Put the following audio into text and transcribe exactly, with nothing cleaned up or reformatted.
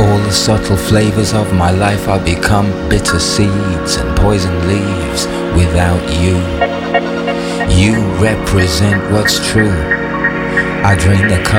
All the subtle flavors of my life are become bitter seeds and poison leaves without you. You represent what's true. I drain the cup